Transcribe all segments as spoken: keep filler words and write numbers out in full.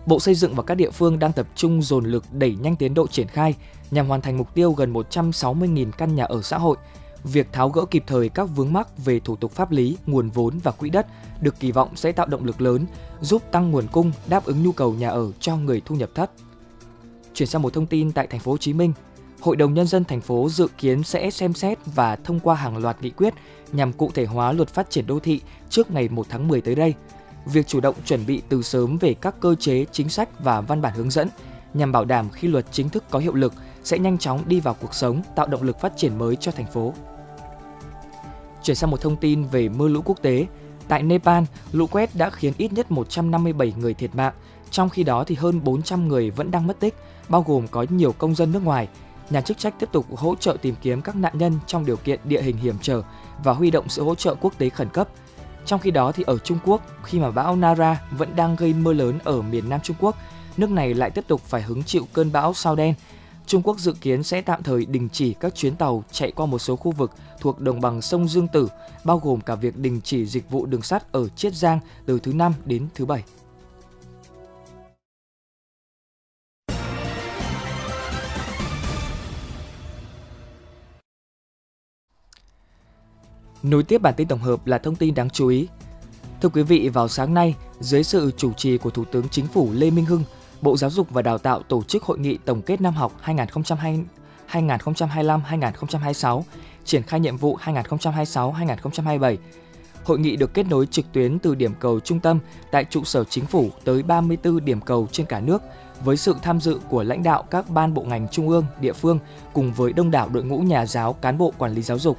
Bộ Xây dựng và các địa phương đang tập trung dồn lực đẩy nhanh tiến độ triển khai nhằm hoàn thành mục tiêu gần một trăm sáu mươi nghìn căn nhà ở xã hội. Việc tháo gỡ kịp thời các vướng mắc về thủ tục pháp lý, nguồn vốn và quỹ đất được kỳ vọng sẽ tạo động lực lớn, giúp tăng nguồn cung, đáp ứng nhu cầu nhà ở cho người thu nhập thấp. Chuyển sang một thông tin tại thành phố Hồ Chí Minh, Hội đồng Nhân dân thành phố dự kiến sẽ xem xét và thông qua hàng loạt nghị quyết nhằm cụ thể hóa luật phát triển đô thị trước ngày một tháng mười tới đây. Việc chủ động chuẩn bị từ sớm về các cơ chế, chính sách và văn bản hướng dẫn nhằm bảo đảm khi luật chính thức có hiệu lực sẽ nhanh chóng đi vào cuộc sống, tạo động lực phát triển mới cho thành phố. Chuyển sang một thông tin về mưa lũ quốc tế. Tại Nepal, lũ quét đã khiến ít nhất một trăm năm mươi bảy người thiệt mạng, trong khi đó thì hơn bốn trăm người vẫn đang mất tích, bao gồm có nhiều công dân nước ngoài. Nhà chức trách tiếp tục hỗ trợ tìm kiếm các nạn nhân trong điều kiện địa hình hiểm trở và huy động sự hỗ trợ quốc tế khẩn cấp. Trong khi đó thì ở Trung Quốc, khi mà bão Nara vẫn đang gây mưa lớn ở miền Nam Trung Quốc, nước này lại tiếp tục phải hứng chịu cơn bão sao đen. Trung Quốc dự kiến sẽ tạm thời đình chỉ các chuyến tàu chạy qua một số khu vực thuộc đồng bằng sông Dương Tử, bao gồm cả việc đình chỉ dịch vụ đường sắt ở Chiết Giang từ thứ Năm đến thứ Bảy. Nối tiếp bản tin tổng hợp là thông tin đáng chú ý. Thưa quý vị, vào sáng nay, dưới sự chủ trì của Thủ tướng Chính phủ Lê Minh Hưng, Bộ Giáo dục và Đào tạo tổ chức hội nghị tổng kết năm học hai nghìn không trăm hai mươi lăm hai nghìn không trăm hai mươi sáu, triển khai nhiệm vụ hai nghìn không trăm hai mươi sáu hai nghìn không trăm hai mươi bảy. Hội nghị được kết nối trực tuyến từ điểm cầu trung tâm tại trụ sở Chính phủ tới ba mươi tư điểm cầu trên cả nước, với sự tham dự của lãnh đạo các ban bộ ngành trung ương, địa phương cùng với đông đảo đội ngũ nhà giáo, cán bộ quản lý giáo dục.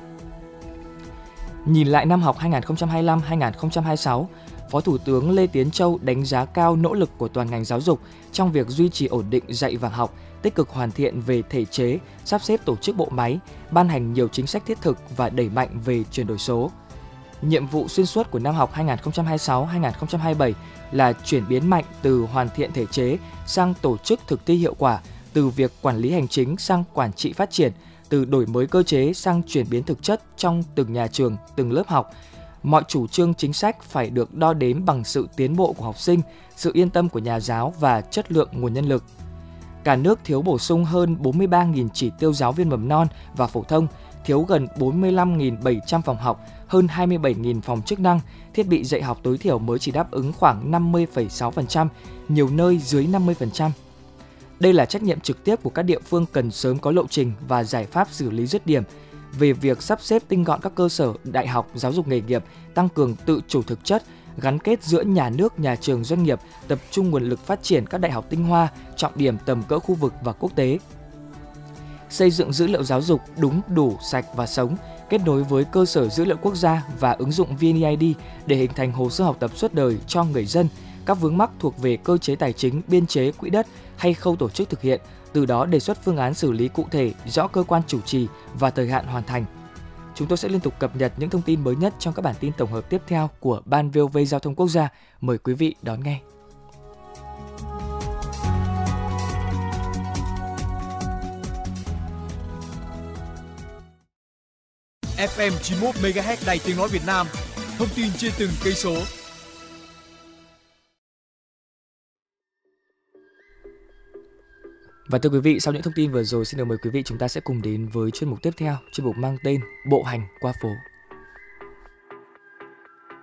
Nhìn lại năm học hai nghìn không trăm hai mươi lăm hai nghìn không trăm hai mươi sáu, Phó Thủ tướng Lê Tiến Châu đánh giá cao nỗ lực của toàn ngành giáo dục trong việc duy trì ổn định dạy và học, tích cực hoàn thiện về thể chế, sắp xếp tổ chức bộ máy, ban hành nhiều chính sách thiết thực và đẩy mạnh về chuyển đổi số. Nhiệm vụ xuyên suốt của năm học hai nghìn không trăm hai mươi sáu hai nghìn không trăm hai mươi bảy là chuyển biến mạnh từ hoàn thiện thể chế sang tổ chức thực thi hiệu quả, từ việc quản lý hành chính sang quản trị phát triển, từ đổi mới cơ chế sang chuyển biến thực chất trong từng nhà trường, từng lớp học. Mọi chủ trương chính sách phải được đo đếm bằng sự tiến bộ của học sinh, sự yên tâm của nhà giáo và chất lượng nguồn nhân lực. Cả nước thiếu bổ sung hơn bốn mươi ba nghìn chỉ tiêu giáo viên mầm non và phổ thông, thiếu gần bốn mươi lăm nghìn bảy trăm phòng học, hơn hai mươi bảy nghìn phòng chức năng, thiết bị dạy học tối thiểu mới chỉ đáp ứng khoảng năm mươi phẩy sáu phần trăm, nhiều nơi dưới năm mươi phần trăm. Đây là trách nhiệm trực tiếp của các địa phương cần sớm có lộ trình và giải pháp xử lý dứt điểm về việc sắp xếp tinh gọn các cơ sở đại học giáo dục nghề nghiệp, tăng cường tự chủ thực chất, gắn kết giữa nhà nước, nhà trường, doanh nghiệp, tập trung nguồn lực phát triển các đại học tinh hoa, trọng điểm tầm cỡ khu vực và quốc tế. Xây dựng dữ liệu giáo dục đúng, đủ, sạch và sống, kết nối với cơ sở dữ liệu quốc gia và ứng dụng vê en e i đê để hình thành hồ sơ học tập suốt đời cho người dân. Các vướng mắc thuộc về cơ chế tài chính, biên chế, quỹ đất hay khâu tổ chức thực hiện, từ đó đề xuất phương án xử lý cụ thể, rõ cơ quan chủ trì và thời hạn hoàn thành. Chúng tôi sẽ liên tục cập nhật những thông tin mới nhất trong các bản tin tổng hợp tiếp theo của Ban vê o vê Giao thông Quốc gia. Mời quý vị đón nghe. ép em chín mươi mốt mê ga héc Đài Tiếng nói Việt Nam, thông tin trên từng cây số. Và thưa quý vị, sau những thông tin vừa rồi, xin được mời quý vị chúng ta sẽ cùng đến với chuyên mục tiếp theo, chuyên mục mang tên Bộ hành qua phố.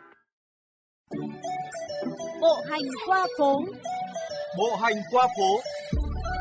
Bộ hành qua phố. Bộ hành qua phố.